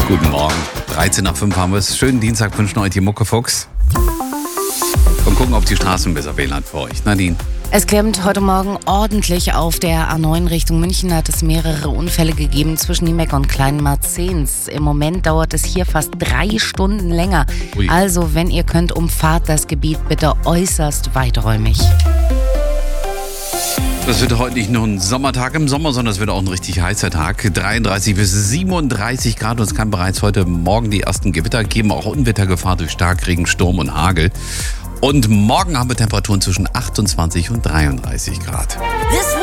Guten Morgen. 13 nach 5 haben wir es. Schönen Dienstag wünschen euch die Muckefuchs. Und gucken, ob die Straßen besser WLAN für euch. Nadine. Es klemmt heute Morgen ordentlich auf der A9 Richtung München. Hat es mehrere Unfälle gegeben zwischen Niemek und Kleinmarzens. Im Moment dauert es hier fast 3 Stunden länger. Ui. Also, wenn ihr könnt, umfahrt das Gebiet bitte äußerst weiträumig. Das wird heute nicht nur ein Sommertag im Sommer, sondern es wird auch ein richtig heißer Tag. 33 bis 37 Grad und es kann bereits heute Morgen die ersten Gewitter geben. Auch Unwettergefahr durch Starkregen, Sturm und Hagel. Und morgen haben wir Temperaturen zwischen 28 und 33 Grad.